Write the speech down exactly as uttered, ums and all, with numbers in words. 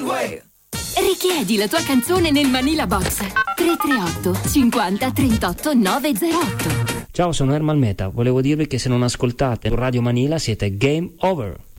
Uè. Richiedi la tua canzone nel Manila Box tre tre otto cinquanta trentotto novecentotto. Ciao, sono Ermal Meta. Volevo dirvi che se non ascoltate Radio Manila siete game over.